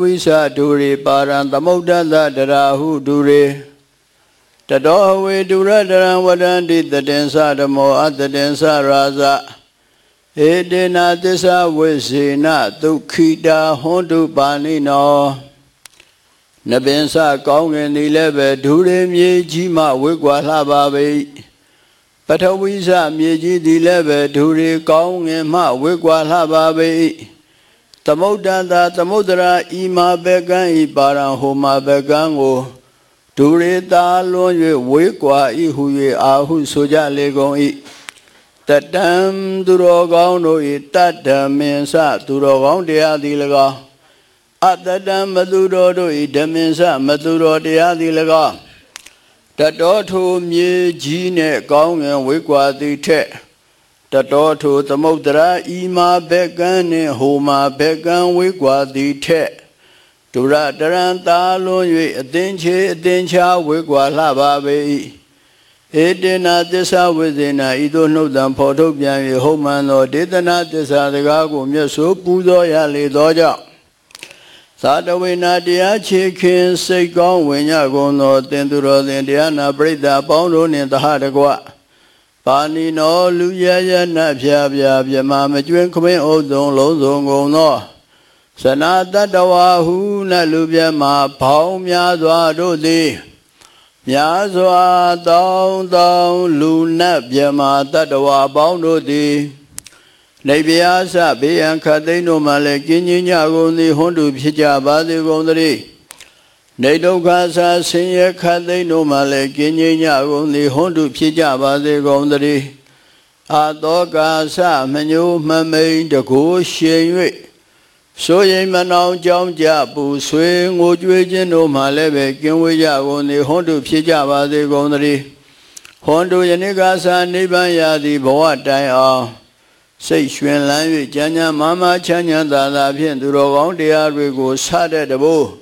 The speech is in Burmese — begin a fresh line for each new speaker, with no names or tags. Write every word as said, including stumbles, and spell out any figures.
ဝိသဒူရိပါရံသမုဒ္ဒသတရာဟုဒူရိတတောဝေဒုရတရံဝဒန္တိတတင်္စဓမ္မောအတတင်္စရာဇဧတေနသစ္စာဝိဇေနဒုက္ခိတာဟွန်တုပါဏိနောနပင်္စကောင်းငင်သည်လည်းပဲဒူရိမြေကြီးမှဝေကွာလှပါပေပထဝီစမြေကြီးသည်လည်းပဲဒူရိကောင်းငင်မှဝေကွာလှပါပေသမုဒ္ဒတာသမုဒ္ဒရာဤမှာဘေကံဤပါရံဟိုမှာဘေကံကိုဒူရိတာလွန်၍ဝေကွာဤဟု၍အာဟုဆိုကြလေကုန်၏တတံသူတော်ကောင်းတို့၏တတ္တမင်္စသူတော်ကောင်းတရားသည်၎င်းအတတံမသူတော်တို့၏ဓမင်္စမသူတော်တရားသည်၎င်းတတောထိုမြေကြီးနှင့်ကောင်းငင်ဝေကွာသည်ထက်တတောထိုသမုဒ္ဒရာဤမှာဘေကံနှင့်ဟိုမှာဘေကံဝေကွာသည်ထက်ဒုရတရံတာလွန်၍အသင်္ချေအသင်္ချာဝေကွာလှပါပေ၏ဧတေနသစ္စာဝိဇေနဤသို့နှုတ်တံဖော်ထုတ်ပြန်၍ဟုတ်မှန်သောဒေသနာသစ္စာစကားကိုမျက်ဆိုးပူဇော်ရလေသောကြောင့်သာတဝေနာတရားချေခင်စိတ်ကောင်းဝင်ညကုန်သောသင်သူတော်သင်တရားနာပရိသတ်အပေါင်းတို့နှင့်တဟတကွပါဏိနောလူရရနဖြာဖြာပြမမကျွင်းခမင်းအုပ်သုံးလုံးစုံကုန်သောစနာတတဝါဟုနတ်လူပြမဘောင်းများစွာတို့သည်များစွာတောင်းတောင်းလူနတ်ပြမတတဝါပေါင်းတို့သည်နေပြားစဘေးရန်ခတ်သိမ်းတို့မှလည်းကင်းကြီးညကုန်သည်ဟွန်းတူဖြစ်ကြပါစေကုန်သတည်းနေဒုက္ခဆာဆင်းရဲခတ်သိမ်းတို့မှလည်းကင်းကြီးညကုန်သည်ဟွန်းတူဖြစ်ကြပါစေကုန်သတည်းအာတောကာဆမညိုမမိန်တကိုးရှင်၍ဆိုရင်မနောင်ကြောင်းကြပူဆွေငိုကြွေးခြင်းတို့မှလည်းပဲကင်းဝေးကြကုန်သည်ဟွန်းတူဖြစ်ကြပါစေကုန်သတည်းဟွန်းတူယနေ့ကဆာနိဗ္ဗာန်ရသည်ဘဝတိုင်အောင်စိတ်ရွှင်လန်း၍ကျမ်းညာမာမချမ်းချမ်းသာသာဖြင့်သူတော်ကောင်းတရားတွေကိုစတဲ့တဘိုး